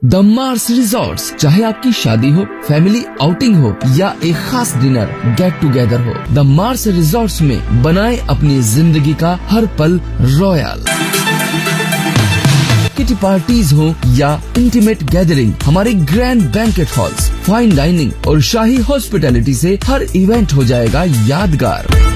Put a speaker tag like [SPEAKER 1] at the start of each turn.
[SPEAKER 1] The Mars resorts, चाहे आपकी शादी हो, फैमिली आउटिंग हो या एक खास डिनर गेट टुगेदर हो, द मार्स रिजॉर्ट्स में बनाए अपनी जिंदगी का हर पल रॉयल। किटी पार्टीज हो या इंटीमेट गैदरिंग, हमारे grand banquet halls, fine dining और शाही हॉस्पिटैलिटी से हर इवेंट हो जाएगा यादगार।